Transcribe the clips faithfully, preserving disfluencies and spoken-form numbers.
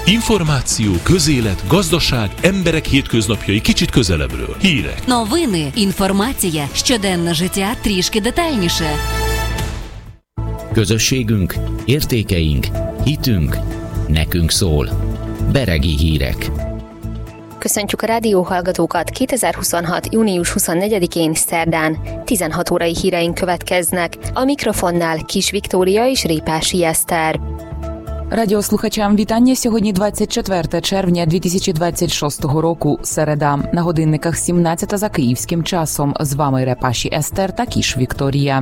Інформацію, közélet, gazdaság, emberek hétköznapjai kicsit közelebbről. Hírek. Новини, інформація, щоденне життя трішки детальніше. Közösségünk, értékeink, hitünk, nekünk szól. Beregi hírek. Köszöntjük a rádióhallgatókat kétezer-huszonhat. június huszonnegyedikén szerdán. tizenhat órai híreink következnek. A mikrofonnál Kis Viktória és Répási Eszter. Радіослухачам вітання. Сьогодні двадцять четверте червня дві тисячі двадцять шостого року, середа. На годинниках сімнадцята за київським часом. З вами Репаші Eszter та Kis Viktória.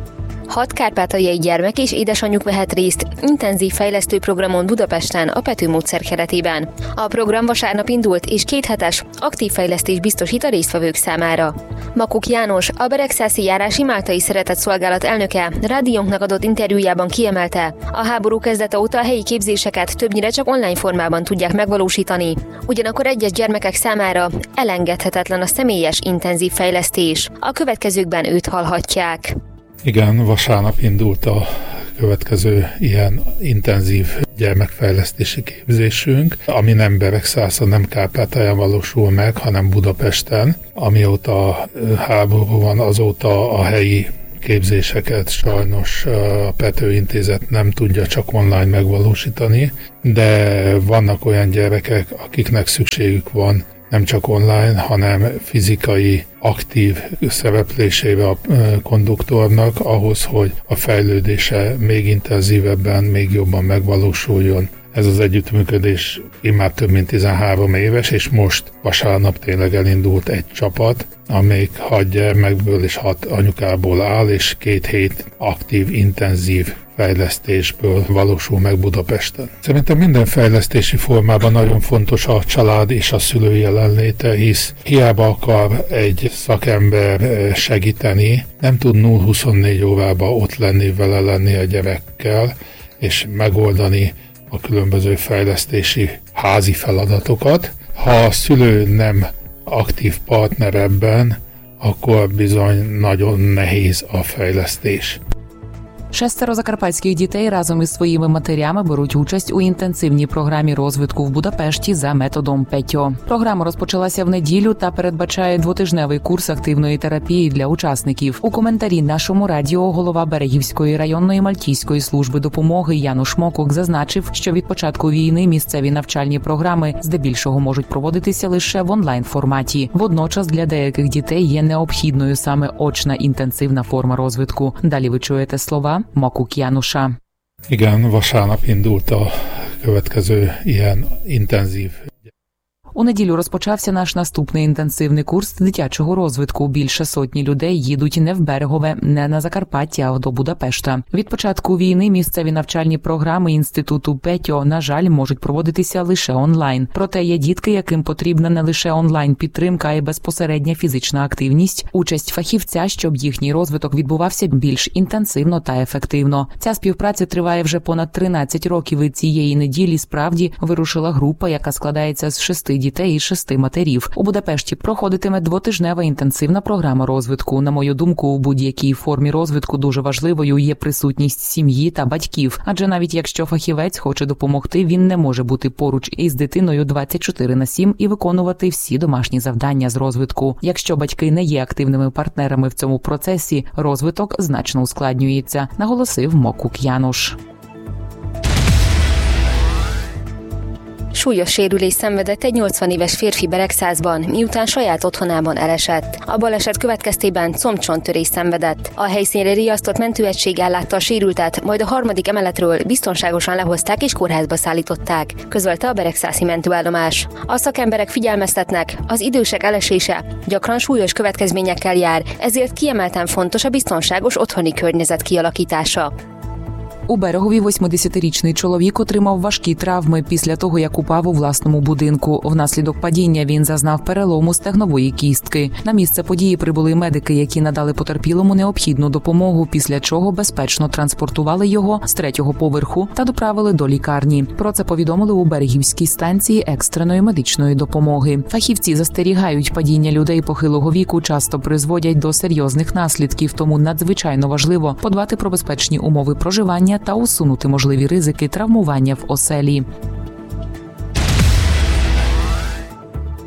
Hat kárpátaljai gyermek és édesanyjuk vehet részt intenzív fejlesztőprogramon Budapesten a Pető módszer keretében. A program vasárnap indult, és kéthetes aktív fejlesztés biztosít a résztvevők számára. Makuk János, a Beregszászi járási Máltai Szeretetszolgálat elnöke rádiónknak adott interjújában kiemelte, a háború kezdete óta a helyi képzéseket többnyire csak online formában tudják megvalósítani. Ugyanakkor egyes gyermekek számára elengedhetetlen a személyes intenzív fejlesztés. A következőkben őt hallhatják. Igen, vasárnap indult a következő ilyen intenzív gyermekfejlesztési képzésünk, ami nem Beregszászon, nem Kárpátalján valósul meg, hanem Budapesten. Amióta háború van, azóta a helyi képzéseket sajnos a Pető Intézet nem tudja csak online megvalósítani, de vannak olyan gyerekek, akiknek szükségük van nem csak online, hanem fizikai, aktív szereplésével a konduktornak ahhoz, hogy a fejlődése még intenzívebben, még jobban megvalósuljon. Ez az együttműködés immár több mint tizenhárom éves, és most vasárnap tényleg elindult egy csapat, amelyik hat gyermekből és hat anyukából áll, és két hét aktív, intenzív fejlesztésből valósul meg Budapesten. Szerintem minden fejlesztési formában nagyon fontos a család és a szülő jelenléte, hisz hiába akar egy szakember segíteni, nem tud nulla huszonnégy órában ott lenni, vele lenni a gyerekkel, és megoldani a különböző fejlesztési házi feladatokat. Ha a szülő nem aktív partner ebben, akkor bizony nagyon nehéz a fejlesztés. Шестеро закарпатських дітей разом із своїми матерями беруть участь у інтенсивній програмі розвитку в Будапешті за методом ПЕТьо. Програма розпочалася в неділю та передбачає двотижневий курс активної терапії для учасників. У коментарі нашому радіо голова Берегівської районної Мальтійської служби допомоги Януш Мокук зазначив, що від початку війни місцеві навчальні програми здебільшого можуть проводитися лише в онлайн-форматі. Водночас для деяких дітей є необхідною саме очна інтенсивна форма розвитку. Далі ви чуєте слова Makuk Jánosa. Igen, vasárnap indult a következő ilyen intenzív. У неділю розпочався наш наступний інтенсивний курс дитячого розвитку. Більше сотні людей їдуть не в Берегове, не на Закарпаття, а до Будапешта. Від початку війни місцеві навчальні програми Інституту ПЕТьо, на жаль, можуть проводитися лише онлайн. Проте є дітки, яким потрібна не лише онлайн-підтримка, а й безпосередня фізична активність, участь фахівця, щоб їхній розвиток відбувався більш інтенсивно та ефективно. Ця співпраця триває вже понад тринадцять років, і цієї неділі справді вирушила група, яка складається з шести дітей і шести матерів. У Будапешті проходитиме двотижнева інтенсивна програма розвитку. На мою думку, у будь-якій формі розвитку дуже важливою є присутність сім'ї та батьків. Адже навіть якщо фахівець хоче допомогти, він не може бути поруч із дитиною двадцять чотири на сім і виконувати всі домашні завдання з розвитку. Якщо батьки не є активними партнерами в цьому процесі, розвиток значно ускладнюється, наголосив Makuk János. Súlyos sérülés szenvedett egy nyolcvan éves férfi Beregszászban, miután saját otthonában elesett. A baleset következtében combcsontörés szenvedett. A helyszínre riasztott mentőegység ellátta a sérültet, majd a harmadik emeletről biztonságosan lehozták és kórházba szállították, közölte a beregszászi mentőállomás. A szakemberek figyelmeztetnek, az idősek elesése gyakran súlyos következményekkel jár, ezért kiemelten fontos a biztonságos otthoni környezet kialakítása. У Берегові восьмидесятирічний чоловік отримав важкі травми після того, як упав у власному будинку. Внаслідок падіння він зазнав перелому стегнової кістки. На місце події прибули медики, які надали потерпілому необхідну допомогу, після чого безпечно транспортували його з третього поверху та доправили до лікарні. Про це повідомили у Берегівській станції екстреної медичної допомоги. Фахівці застерігають, падіння людей похилого віку часто призводять до серйозних наслідків, тому надзвичайно важливо подбати про безпечні умови проживання та усунути можливі ризики травмування в оселі.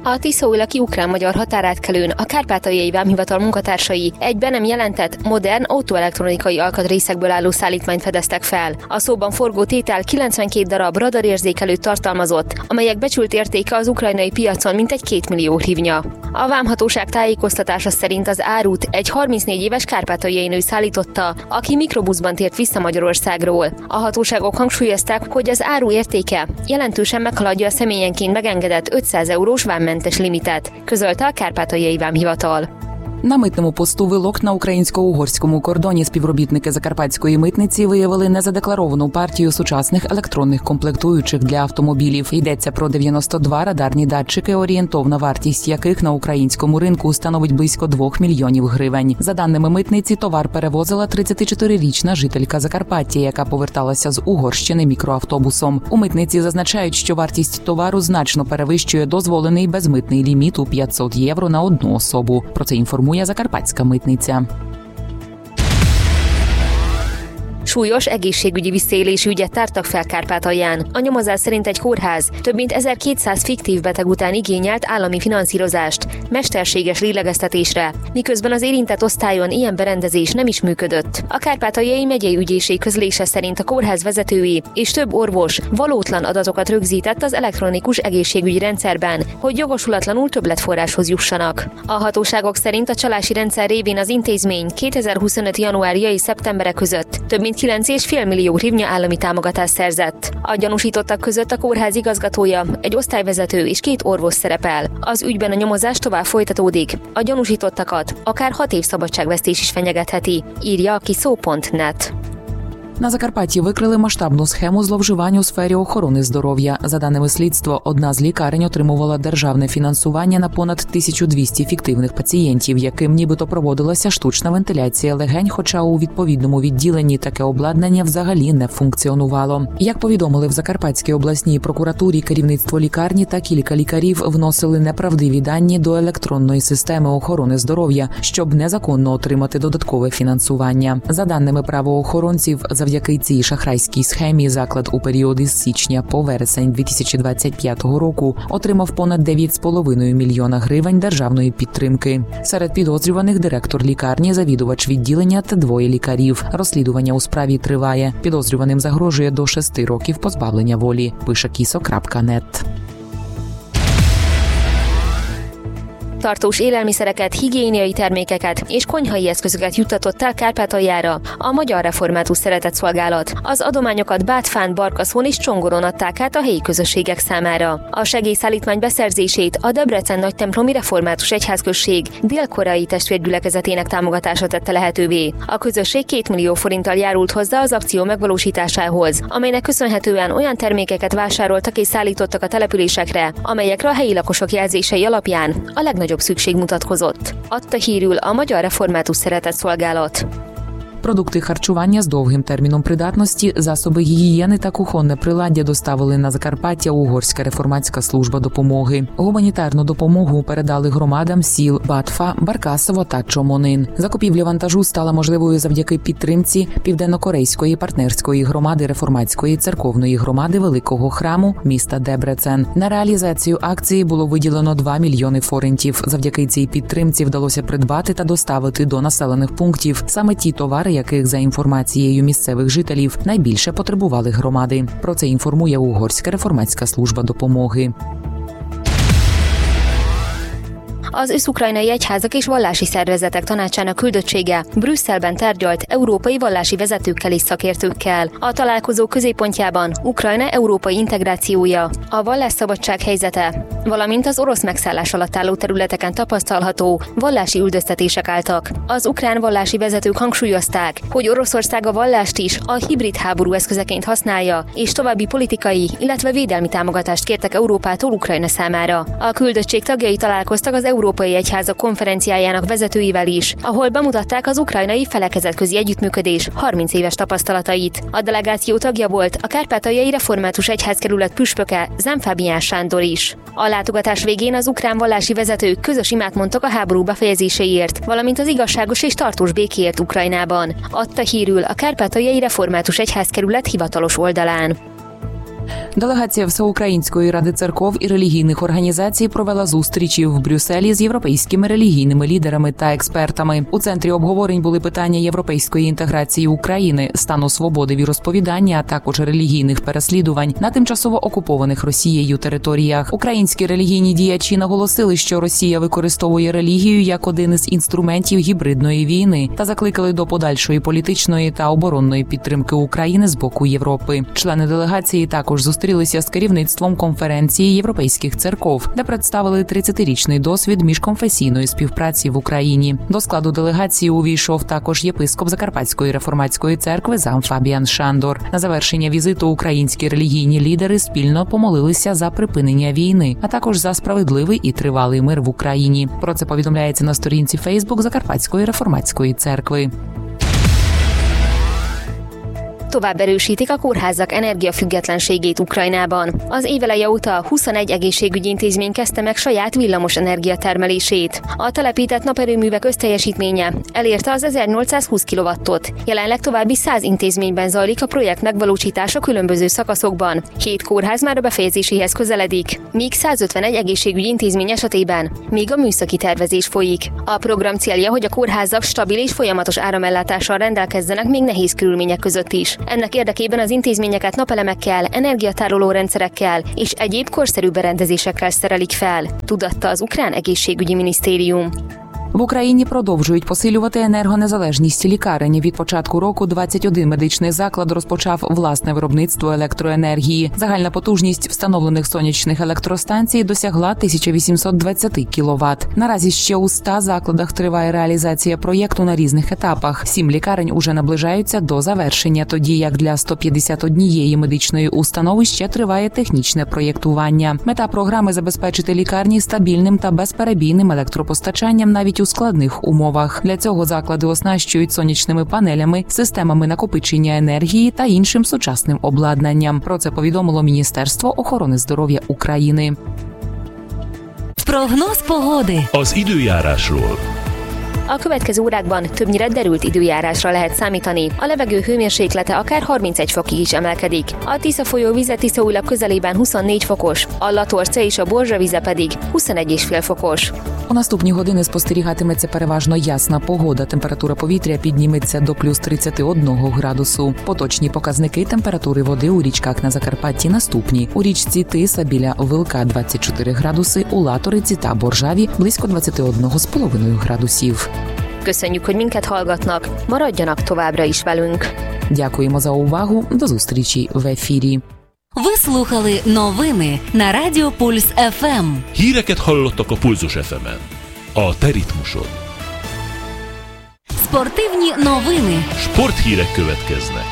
A tiszaújlaki ukrán-magyar határátkelőn a Kárpátaljai Vámhivatal munkatársai egy be nem jelentett, modern autóelektronikai alkatrészekből álló szállítmányt fedeztek fel. A szóban forgó tétel kilencvenkét darab radarérzékelőt tartalmazott, amelyek becsült értéke az ukrajnai piacon mintegy két millió hrivnya. A vámhatóság tájékoztatása szerint az árut egy harmincnégy éves kárpátaljai nő szállította, aki mikrobuszban tért vissza Magyarországról. A hatóságok hangsúlyozták, hogy az áru értéke jelentősen meghaladja a személyenként megengedett ötszáz eurós vámmentes limitet, közölte a Kárpátaljai Vámhivatal. На митному посту Вилок на українсько-угорському кордоні співробітники Закарпатської митниці виявили незадекларовану партію сучасних електронних комплектуючих для автомобілів. Йдеться про дев'яносто два радарні датчики, орієнтовна вартість яких на українському ринку становить близько двох мільйонів гривень. За даними митниці, товар перевозила тридцятичотирирічна жителька Закарпаття, яка поверталася з Угорщини мікроавтобусом. У митниці зазначають, що вартість товару значно перевищує дозволений безмитний ліміт у п'ятсот євро на одну особу. Про це інформує Закарпатська митниця. Súlyos egészségügyi visszaélésű ügyet tártak fel Kárpátalján. A nyomozás szerint egy kórház több mint ezerkétszáz fiktív beteg után igényelt állami finanszírozást mesterséges lélegeztetésre, miközben az érintett osztályon ilyen berendezés nem is működött. A Kárpátaljai megyei ügyészség közlése szerint a kórház vezetői és több orvos valótlan adatokat rögzített az elektronikus egészségügyi rendszerben, hogy jogosulatlanul többletforráshoz jussanak. A hatóságok szerint a csalási rendszer révén az intézmény kétezer-huszonöt januárja és szeptembere között több mint kilenc egész öt millió hrivnya állami támogatást szerzett. A gyanúsítottak között a kórház igazgatója, egy osztályvezető és két orvos szerepel. Az ügyben a nyomozás tovább folytatódik. A gyanúsítottakat akár hat év szabadságvesztés is fenyegetheti, írja a kiszó pont net. На Закарпатті викрили масштабну схему зловживань у сфері охорони здоров'я. За даними слідства, одна з лікарень отримувала державне фінансування на понад тисячу двісті фіктивних пацієнтів, яким нібито проводилася штучна вентиляція легень, хоча у відповідному відділенні таке обладнання взагалі не функціонувало. Як повідомили в Закарпатській обласній прокуратурі, керівництво лікарні та кілька лікарів вносили неправдиві дані до електронної системи охорони здоров'я, щоб незаконно отримати додаткове фінансування. За даними правоохоронців, завдяки цій шахрайській схемі заклад у період із січня по вересень дві тисячі двадцять п'ятого року отримав понад дев'ять з половиною мільйона гривень державної підтримки. Серед підозрюваних директор лікарні, завідувач відділення та двоє лікарів. Розслідування у справі триває. Підозрюваним загрожує до шести років позбавлення волі, пише кісо крапка нет. Tartós élelmiszereket, higiéniai termékeket és konyhai eszközöket juttatott el Kárpátaljára a Magyar Református Szeretetszolgálat. Az adományokat Bátfán, Barkaszon és Csongoron adták át a helyi közösségek számára. A segélyszállítmány beszerzését a Debrecen Nagytemplomi Református Egyházközség dél-koreai testvérgyülekezetének támogatása tette lehetővé. A közösség két millió forinttal járult hozzá az akció megvalósításához, amelynek köszönhetően olyan termékeket vásároltak és szállítottak a településekre, amelyekre a helyi lakosok jelzései alapján a legnagyobb szükség mutatkozott. Adta hírül a Magyar Református Szeretetszolgálat. Продукти харчування з довгим терміном придатності, засоби гігієни та кухонне приладдя доставили на Закарпаття Угорська реформатська служба допомоги. Гуманітарну допомогу передали громадам сіл Батфа, Баркасово та Чомонин. Закупівля вантажу стала можливою завдяки підтримці південнокорейської партнерської громади реформатської церковної громади Великого храму міста Дебрецен. На реалізацію акції було виділено два мільйони форинтів. Завдяки цій підтримці вдалося придбати та доставити до населених пунктів саме ті товари, яких, за інформацією місцевих жителів, найбільше потребували громади. Про це інформує Угорська реформатська служба допомоги. Az összukrajnai egyházak és vallási szervezetek tanácsának küldöttsége Brüsszelben tárgyalt európai vallási vezetőkkel és szakértőkkel. A találkozó középpontjában Ukrajna európai integrációja, a vallásszabadság helyzete, valamint az orosz megszállás alatt álló területeken tapasztalható vallási üldöztetések álltak. Az ukrán vallási vezetők hangsúlyozták, hogy Oroszország a vallást is a hibrid háború eszközeként használja, és további politikai, illetve védelmi támogatást kértek Európától Ukrajna számára. A küldöttség tagjai találkoztak az Európai Egyházak konferenciájának vezetőivel is, ahol bemutatták az ukrajnai felekezetközi együttműködés harminc éves tapasztalatait. A delegáció tagja volt a Kárpátaljai Református Egyházkerület püspöke, Zámfábián Sándor is. A látogatás végén az ukrán vallási vezetők közös imát mondtak a háború befejezéséért, valamint az igazságos és tartós békéért Ukrajnában. Adta hírül a Kárpátaljai Református Egyházkerület hivatalos oldalán. Делегація Всеукраїнської ради церков і релігійних організацій провела зустрічі в Брюсселі з європейськими релігійними лідерами та експертами. У центрі обговорень були питання європейської інтеграції України, стану свободи віросповідання, а також релігійних переслідувань на тимчасово окупованих Росією територіях. Українські релігійні діячі наголосили, що Росія використовує релігію як один із інструментів гібридної війни та закликали до подальшої політичної та оборонної підтримки України з боку Європи. Члени делегації також зустрілися з керівництвом конференції європейських церков, де представили тридцятирічний досвід міжконфесійної співпраці в Україні. До складу делегації увійшов також єпископ Закарпатської реформатської церкви зам Фабіан Шандор. На завершення візиту українські релігійні лідери спільно помолилися за припинення війни, а також за справедливий і тривалий мир в Україні. Про це повідомляється на сторінці Фейсбук Закарпатської реформатської церкви. Tovább erősítik a kórházak energiafüggetlenségét Ukrajnában. Az éveleje óta huszonegy egészségügyi intézmény kezdte meg saját villamos energia termelését. A telepített naperőművek összteljesítménye elérte az ezernyolcszázhúsz kilowattot. Jelenleg további száz intézményben zajlik a projekt megvalósítása különböző szakaszokban. Hét kórház már a befejezéséhez közeledik, míg százötvenegy egészségügyi intézmény esetében még a műszaki tervezés folyik. A program célja, hogy a kórházak stabil és folyamatos áramellátással rendelkezzenek még nehéz körülmények között is. Ennek érdekében az intézményeket napelemekkel, energiatároló rendszerekkel és egyéb korszerű berendezésekkel szerelik fel, tudatta az ukrán egészségügyi minisztérium. В Україні продовжують посилювати енергонезалежність лікарень. Від початку року двадцять один медичний заклад розпочав власне виробництво електроенергії. Загальна потужність встановлених сонячних електростанцій досягла тисяча вісімсот двадцять кіловат. Наразі ще у ста закладах триває реалізація проєкту на різних етапах. Сім лікарень уже наближаються до завершення, тоді як для сто п'ятдесят однієї медичної установи ще триває технічне проєктування. Мета програми – забезпечити лікарні стабільним та безперебійним електропостачанням навіть у складних умовах. Для цього заклади оснащують сонячними панелями, системами накопичення енергії та іншим сучасним обладнанням. Про це повідомило Міністерство охорони здоров'я України. Прогноз pogody. Az időjárásról. A következő órákban többnyire derült időjárásra lehet számítani. A levegő hőmérséklete akár harmincegy fokig is emelkedik. A Tisza folyó vize Tiszaújlap közelében huszonnégy fokos, a Latorce és a Borzsa vize pedig huszonegy egész fél fokos. У наступні години спостерігатиметься переважно ясна погода. Температура повітря підніметься до плюс тридцять один градусу. Поточні показники температури води у річках на Закарпатті наступні. У річці Тиса біля Вилка двадцять чотири градуси, у Латориці та Боржаві близько двадцять один цілих п'ять десятих градусів. Köszönjük, hogy minket hallgatnak, maradjanak továbbra is velünk. Дякуємо за увагу, до зустрічі в ефірі. Ви слухали новини на Радіо Пульс еф ем. Híreket hallottak a Pulzus еф емен. A te ritmusod. Спортивні новини. Sporthírek következnek.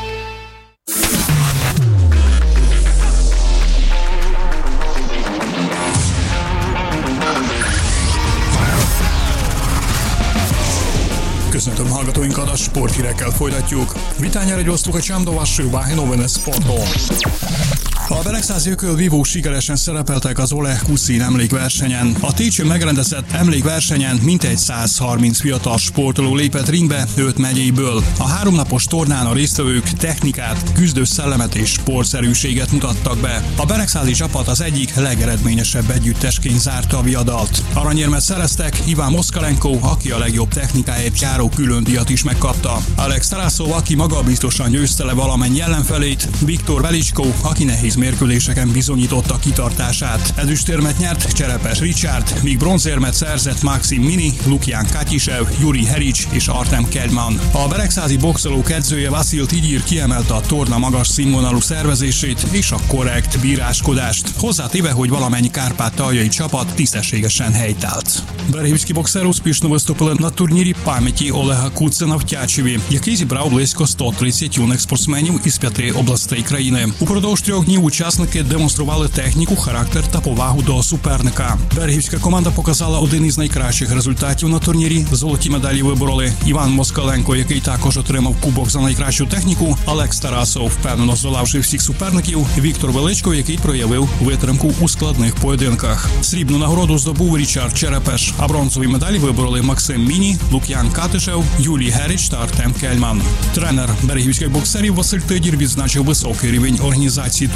Köszöntöm hallgatóinkat, a sporthírekkel folytatjuk. Vitányára osztuk a Csámdováső Váhinóvene Sportból. A Beregszázi ökölvívók sikeresen szerepeltek az Oleg Kuszin emlékversenyen. A Técsön megrendezett emlékversenyen mintegy száz harminc fiatal sportoló lépett ringbe öt megyéből. A háromnapos tornán a résztvevők technikát, küzdő szellemet és sportszerűséget mutattak be. A beregszázi csapat az egyik legeredményesebb együttesként zárta a viadalt. Aranyérmet szereztek, Iván Moszkalenko, aki a legjobb technikáért járó külön díjat is megkapta. Alex Tarasov, aki magabiztosan győzte le valamennyi ellenfelét, Viktor Velicskó, aki nehéz mérkőzéseken bizonyította kitartását. Ezüstérmet nyert Cserepes Richard, míg bronzérmet szerzett Maxim Mini, Lukian Katyisev, Juri Herics és Artem Keldman. A beregszázi boxolók edzője Vasil Tigyir kiemelte a torna magas színvonalú szervezését és a korrekt bíráskodást, hozzátéve, hogy valamennyi kárpátaljai csapat tisztességesen helytált. Берегівські боксери успішно виступили на турнірі пам'яті Олега Куцина в Тячеві, який зібрав близько сто тридцять юних спортсменів із п'яти областей країни. Упродовж трьох днів учасники демонстрували техніку, характер та повагу до суперника. Берегівська команда показала один із найкращих результатів на турнірі. Золоті медалі вибороли Іван Москаленко, який також отримав кубок за найкращу техніку, Алекс Тарасов, впевнено здолавши всіх суперників, Віктор Величко, який проявив витримку у складних поєдинках. Срібну нагороду здобув Річард Черепеш, а бронзові медалі вибороли Максим Міні, Лук'ян Катишев, Юлій Герич та Артем Кельман. Тренер берегівських боксерів Василь Тидір відзначив високий рівень організації турніру та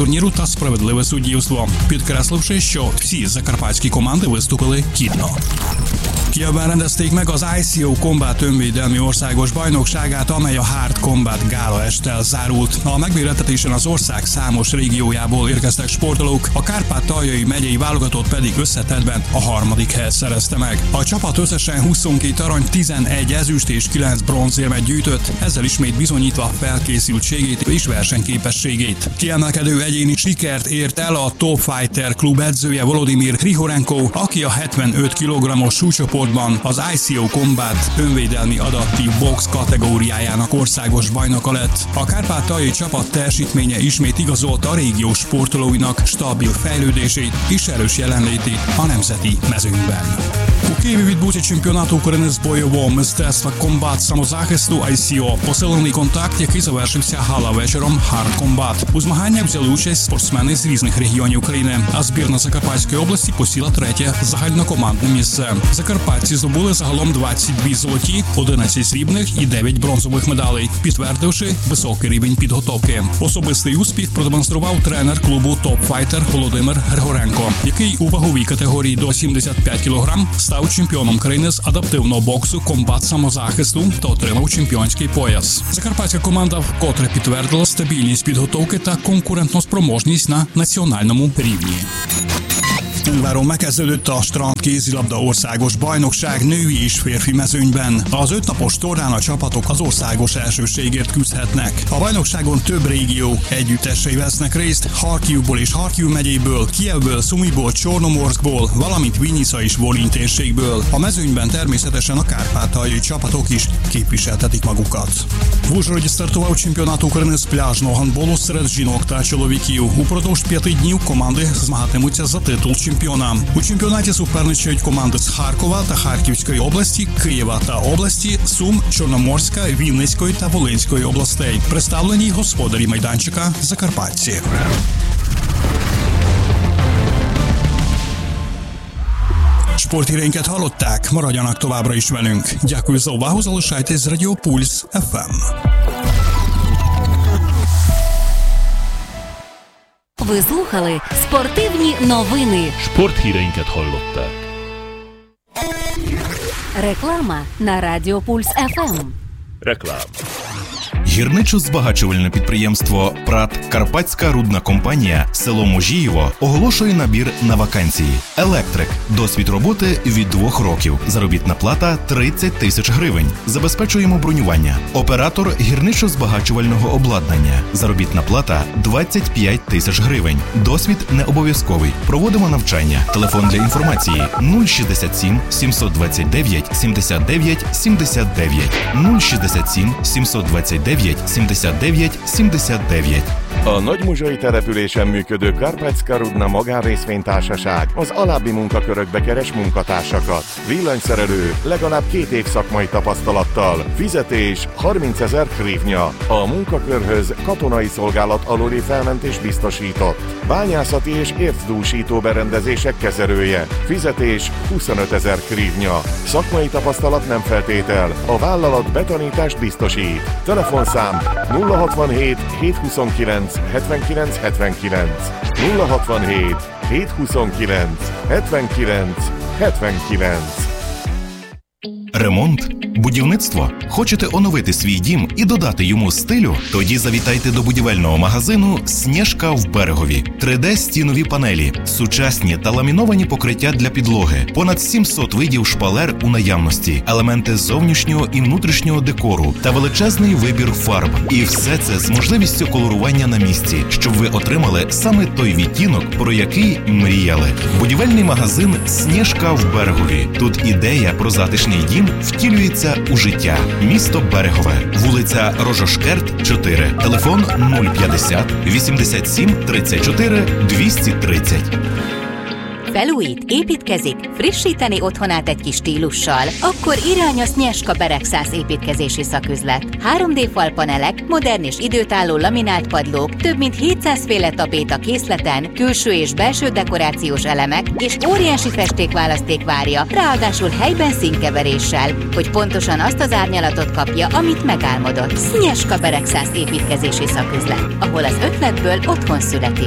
та справедливе суддівство, підкресливши, що всі закарпатські команди виступили гідно. Kievben rendezték meg az i cé o Combat önvédelmi országos bajnokságát, amely a Hard Combat gála esttel zárult. A megmérettetésen az ország számos régiójából érkeztek sportolók, a Kárpát-taljai megyei válogatott pedig összetettben a harmadik helyet szerezte meg. A csapat összesen huszonkét arany, tizenegy ezüst és kilenc bronzérmet gyűjtött, ezzel ismét bizonyítva felkészültségét és versenyképességét. Kiemelkedő egyéni sikert ért el a Top Fighter klub edzője Volodymyr Hrihorenko, aki a hetvenöt kilogrammos súlycsoportban az i cé o Combat önvédelmi adaptív box kategóriájának országos bajnoka lett. A kárpát-taljai csapat teljesítménye ismét igazolta a régió sportolóinak stabil fejlődését és erős jelenlétét a nemzeti mezőnyben. У Києві відбувся чемпіонат України з бойового мистецтва «Комбат самозахисту» ай сі о, посилений контакт, який завершився гала-вечором «Hard Combat». У змаганнях взяли участь спортсмени з різних регіонів України, а збірна Закарпатської області посіла третє загальнокомандне місце. Закарпатці здобули загалом двадцять дві золоті, одинадцять срібних і дев'ять бронзових медалей, підтвердивши високий рівень підготовки. Особистий успіх продемонстрував тренер клубу Top Fighter Володимир Григоренко, який у ваговій категорії до сімдесят п'ять кілограм став чемпіоном країни з адаптивного боксу «Комбат самозахисту» та отримав чемпіонський пояс. Закарпатська команда вкотре підтвердила стабільність підготовки та конкурентноспроможність на національному рівні. Ungváron megkezdődött a strand kézilabda országos bajnokság női és férfi mezőnyben. Az ötnapos tornán a csapatok az országos elsőségért küzdhetnek. A bajnokságon több régió együttesei vesznek részt, Harkivból és Harkiv megyéből, Kijevből, Szumiból, Csornomorszkból, valamint Vinyica és Volyn térségből. A mezőnyben természetesen a kárpát-taljai csapatok is képviseltetik magukat. В Ужгороді стартував чемпіонат України з пляжного гандболу серед жінок та чоловіків. Упродовж п'яти днів команди змагатимуться за титул чемпіона. У чемпіонаті суперничають команди з Харкова та Харківської області, Києва та області, Сум, Чорноморська, Вінницької та Волинської областей. Представлені господарі майданчика закарпатці. Sporthíreinket hallották, maradjanak továbbra is velünk. Дякую за увагу, залишайтесь з Радіо Пульс еф ем. Ви слухали спортивні новини. Sporthíreinket hallották. Реклама на Радіо Пульс еф ем. Реклама. Гірничо-збагачувальне підприємство «ПРАТ Карпатська рудна компанія» село Можіїво оголошує набір на вакансії. Електрик. Досвід роботи від двох років. Заробітна плата тридцять тисяч гривень. Забезпечуємо бронювання. Оператор гірничо-збагачувального обладнання. Заробітна плата двадцять п'ять тисяч гривень. Досвід не обов'язковий. Проводимо навчання. Телефон для інформації нуль шістдесят сім сімсот двадцять дев'ять сімдесят дев'ять сімдесят дев'ять нуль шістдесят сім сімсот двадцять дев'ять százszázhetvenkilenc százszázhetvenkilenc százszázhetvenkilenc. A Nagymuzsai településen működő Karpatska Rudna magánrészvénytársaság az alábbi munkakörökbe keres munkatársakat. Villanyszerelő, legalább két év szakmai tapasztalattal. Fizetés harmincezer hrivnya. A munkakörhöz katonai szolgálat aluli felmentés biztosított. Bányászati és ércdúsító berendezések kezelője. Fizetés huszonötezer hrivnya. Szakmai tapasztalat nem feltétel. A vállalat betanítást biztosít. Telefonszám nulla hatvanhét hétszázhuszonkilenc hetvenkilenc hetvenkilenc nulla hatvanhét hétszázhuszonkilenc hetvenkilenc hetvenkilenc. Ремонт? Будівництво? Хочете оновити свій дім і додати йому стилю? Тоді завітайте до будівельного магазину «Снєжка» в Берегові. три де-стінові панелі, сучасні та ламіновані покриття для підлоги, понад сімсот видів шпалер у наявності, елементи зовнішнього і внутрішнього декору та величезний вибір фарб. І все це з можливістю колорування на місці, щоб ви отримали саме той відтінок, про який мріяли. Будівельний магазин «Снєжка» в Берегові. Тут ідея про затишний дім втілюється у життя. Місто Берегове. Vulиця Рожошкерт, чотири. Телефон нуль п'ятдесят вісімдесят сім тридцять чотири двісті тридцять. Felújít, építkezik, frissíteni otthonát egy kis stílussal? Akkor irány a Снєжка Beregszász építkezési szaküzlet. három dé falpanelek, modern és időtálló laminált padlók, több mint hétszáz féle tapéta készleten, külső és belső dekorációs elemek és óriási festékválaszték várja, ráadásul helyben színkeveréssel, hogy pontosan azt az árnyalatot kapja, amit megálmodott. Снєжка Beregszász építkezési szaküzlet, ahol az ötletből otthon születik.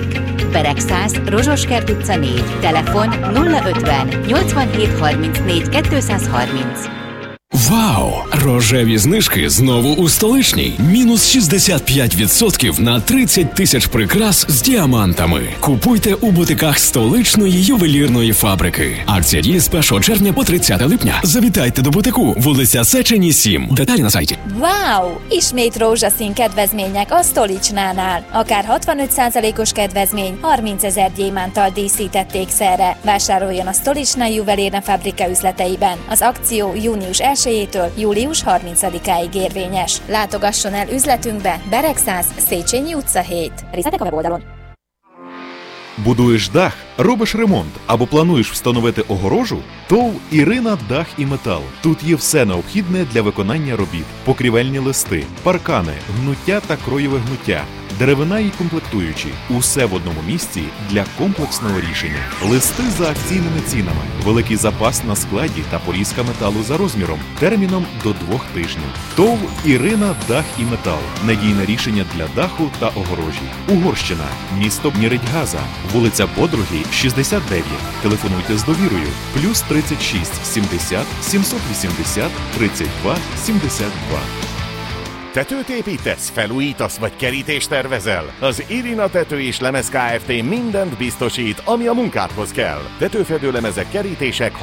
Beregszász, Rozsoskert utca négy, telefon nulla ötven nyolcvanhét harmincnégy kétszázharminc. Вау! Рожеві знижки знову у столичній. Мінус шістдесят п'ять відсотків на тридцять тисяч прикрас з діамантами. Купуйте у бутиках столичної ювелірної фабрики. Акція діє з першого червня по тридцяте липня. Завітайте до бутику, вулиця Széchenyi сім. Деталі на сайті. Wow! Ismét rózsaszín kedvezmények a Stolicsnánál. Akár hatvanöt százalékos kedvezmény, harmincezer gyémántal díszítették szerre. Vásároljon a Stolicsna Juvelírna Fabrika üzleteiben. Az akció június elsejétől július harmincadikáig érvényes. Látogasson el üzletünkbe, Beregszász, Széchenyi utca hét. Részletek a weboldalon. Будуєш дах, робиш ремонт або плануєш встановити огорожу? ТОВ «Ірина Дах і Метал». Тут є все необхідне для виконання робіт. Покрівельні листи, паркани, гнуття та кроєве гнуття, деревина і комплектуючі. Усе в одному місці для комплексного рішення. Листи за акційними цінами. Великий запас на складі та порізка металу за розміром. Терміном до двох тижнів. ТОВ «Ірина Дах і Метал». Надійне рішення для даху та огорожі. Угорщина. Місто Нєредьгаза. Вулиця Подруги, шістдесят дев'ять. Телефонуйте з довірою. Плюс тридцять шість сімдесят сімсот вісімдесят тридцять два сімдесят два. Tetőt építesz, felújítasz vagy kerítést tervezel? Az Irina Tető és Lemez Kft. Mindent biztosít, ami a munkádhoz kell. Tetőfedőlemezek, kerítések,